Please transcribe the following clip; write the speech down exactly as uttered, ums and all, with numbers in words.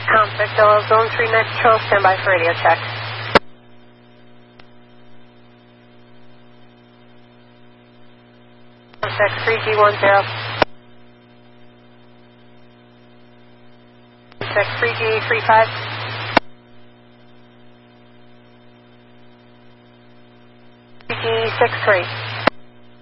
Contact Dulles, Zone three Net Patrol, stand by for radio check. Contact three G one zero. Contact three G three five. three G six three.